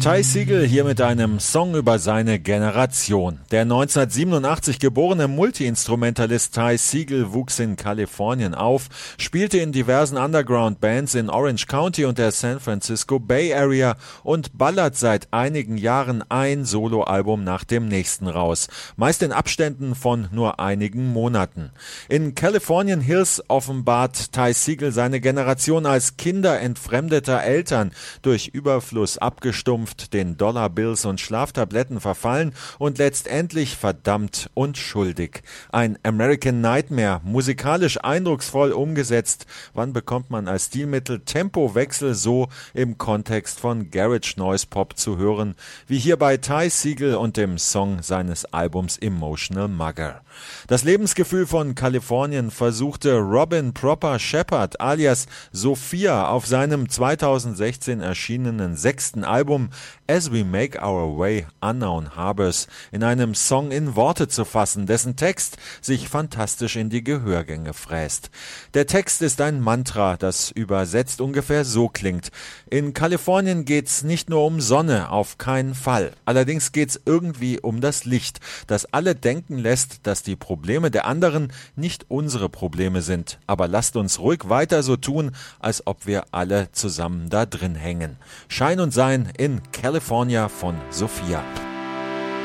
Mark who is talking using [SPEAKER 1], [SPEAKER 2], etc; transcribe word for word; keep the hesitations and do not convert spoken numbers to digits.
[SPEAKER 1] Ty Segall hier mit einem Song über seine Generation. Der neunzehnhundertsiebenundachtzig geborene Multi-Instrumentalist Ty Segall wuchs in Kalifornien auf, spielte in diversen Underground-Bands in Orange County und der San Francisco Bay Area und ballert seit einigen Jahren ein Soloalbum nach dem nächsten raus, meist in Abständen von nur einigen Monaten. In Californian Hills offenbart Ty Segall seine Generation als Kinder entfremdeter Eltern, durch Überfluss abgestumpft, den Dollarbills und Schlaftabletten verfallen und letztendlich verdammt und schuldig. Ein American Nightmare, musikalisch eindrucksvoll umgesetzt. Wann bekommt man als Stilmittel Tempowechsel so im Kontext von Garage Noise Pop zu hören, wie hier bei Ty Segall und dem Song seines Albums Emotional Mugger. Das Lebensgefühl von Kalifornien versuchte Robin Proper Shepard alias Sophia auf seinem zweitausendsechzehn erschienenen sechsten Album As We Make Our Way Unknown Harbors in einem Song in Worte zu fassen, dessen Text sich fantastisch in die Gehörgänge fräst. Der Text ist ein Mantra, das übersetzt ungefähr so klingt: In Kalifornien geht's nicht nur um Sonne, auf keinen Fall. Allerdings geht's irgendwie um das Licht, das alle denken lässt, dass die Probleme der anderen nicht unsere Probleme sind. Aber lasst uns ruhig weiter so tun, als ob wir alle zusammen da drin hängen. Schein und Sein in California von Sophia.